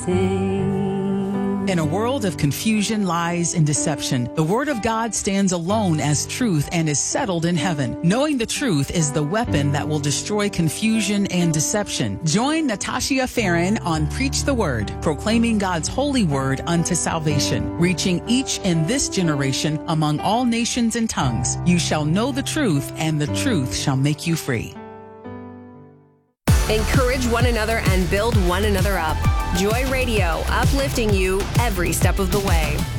In a world of confusion, lies, and deception, the Word of God stands alone as truth and is settled in heaven. Knowing the truth is the weapon that will destroy confusion and deception. Join Natasha Farron on Preach the Word, proclaiming God's holy word unto salvation, reaching each in this generation among all nations and tongues. You shall know the truth, and the truth shall make you free. Encourage one another and build one another up. Joy Radio, uplifting you every step of the way.